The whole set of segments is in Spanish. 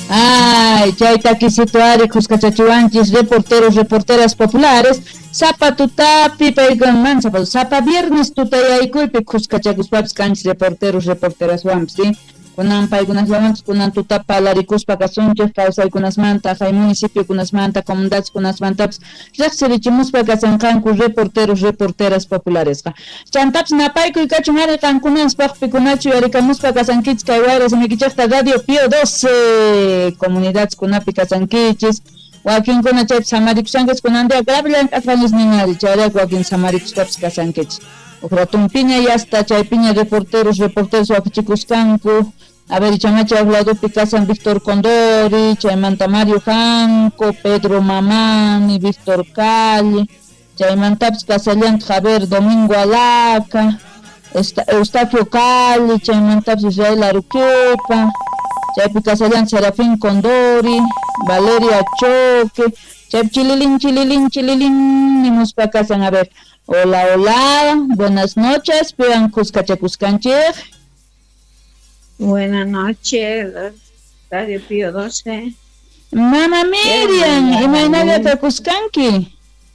Ay, chayta kisituari kuskachachiwanchis reporteros, reporteras populares. Sapa tutapi paykunman, sapa viernes tutayaykuypi kuskachakuspapas kanchis reporteros, reporteras wampas, ¿sí? Kunan paykunasllamanchis kunan tutapa alarikuspa kasunchis kawsaykunasmanta, hay municipiokunasmanta, comunidadkunasmantapas riqsirichimuspa kasanqanku reporteros, reporteras popularesqa. Chantapas napaykuy kachun ari qankunaspaq pikunachu yarikamuspa kasankichis kay wayra simikichaqta Radio Pio 12 comunidadkunapi kasankichis. Wakinkuna chaypi samarikushanchis kunandia agrable llank'asqañis ninari chayraku wakin samarikuspapas kasankichis. Ufratumpiña yasta chaypiña reporteros, reporteros wakichikuskanku. A ver, chamachi habladupi casan Víctor Condori, chaymanta Mario Janco, Pedro Mamani, Víctor Calle, chaymantapas casallant Javier Domingo Alaca, Eustaquio Calle, chaymantapas Israel Aruquepa, chaypi casallant Serafín Condori, Valeria Choque, chaypi chililín, nimuspa casan, a ver, hola, buenas noches, pidan Cuscachacuscanchej. Buenas noches, Radio Pío 12. Mama Miriam, imagínate Cuscanqui.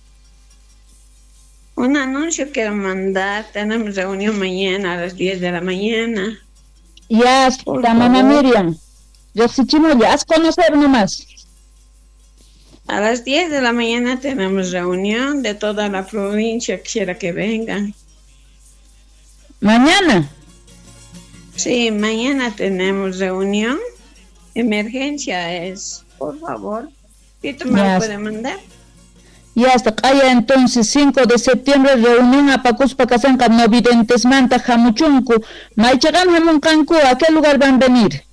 Un anuncio quiero mandar, tenemos reunión mañana a las 10 de la mañana. Ya está, Mama Miriam. Yo sí ya has conocer nomás. A las 10 de la mañana tenemos reunión de toda la provincia, quisiera que vengan. ¿Mañana? Sí, mañana tenemos reunión. Emergencia es, por favor. ¿Tú me lo puedes mandar? Ya está, calla entonces 5 de septiembre reunión a Pacuspa Casanca, no videntes manta, Jamuchuncu. Maichagam Jamuncancu, ¿a qué lugar van a venir?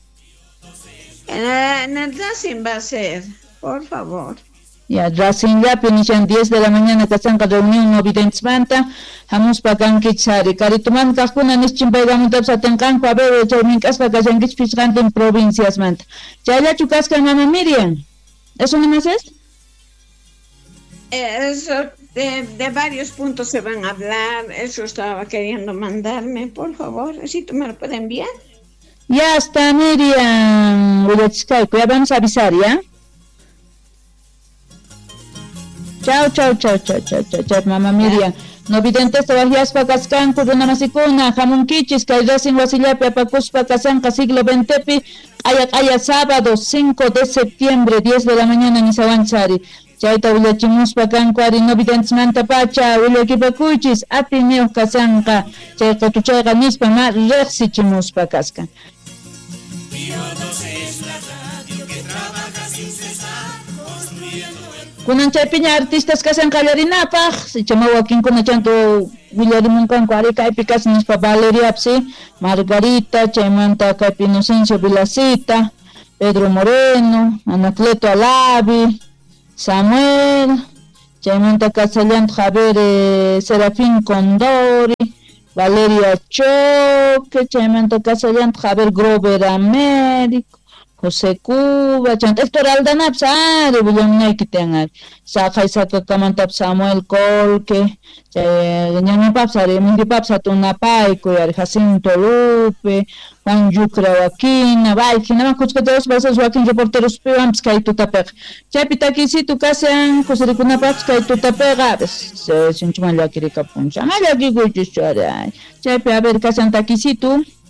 En el Racing va a ser, por favor. Ya, Racing ya, pinichan 10 de la mañana Casanca, reunión no videntes manta, Jamuspa Canquichari. Carituman Cajuna, Nischimpegamuntaps Atencanco, a ver, Chaymincaspa Casanquich Piscante en provincias manta. Chayla Chucasca, Mama Miriam. ¿Eso no más es? Eso, de varios puntos se van a hablar, eso estaba queriendo mandarme, por favor, si tú me lo puedes enviar. Ya está, Miriam, ya vamos a avisar, ¿ya? Chao, Mama Miriam. No videntes todavía Cascan, Kuruna Masicuna, Jamunquichis, Kairosin Wasillapi, Apacuspa Casanca, siglo XX, Aya sábado 5 de septiembre, 10 de la mañana en Isawanchari. Chayta Ullachimuspa Cancuari, no videntes Manta Pacha, Ullaquipacuchis, Apineo Casanca, Chayta Tuchayga Nispa, Rexichimuspa Cascan. Kunan chaypiña artistas kasan qallarinapaq, chamawakin kuna chanto willarimunkanku ari kaypi kasan nispa Valeriapsi, Margarita, chaymanta kaypi Inocencio Vilacita, Pedro Moreno, Anacleto Alavi, Samuel, chaymanta kasallant Javier Serafín Condori, Valeria Choque, chaymanta kasallant Javier Grover Américo, José Cuba, Héctor Aldanapsa, Villamnaikitangar, Sajay Sakakamantap Samuel Colque, Ñamapapsa, Mundipapsa Tunapaico, Jacinto Lupe, Juan Yucra Joaquina, Baikina, Macuchcateos, Basas Joaquín, reporteros Pivamps, Kaitutapeg. Chapitaki, tu casan, Josericunapaps, Kaitutapegaves, Sinchumalakirika Puncha, Malaki Guchis, Chapi, a ver, casan taquisitu.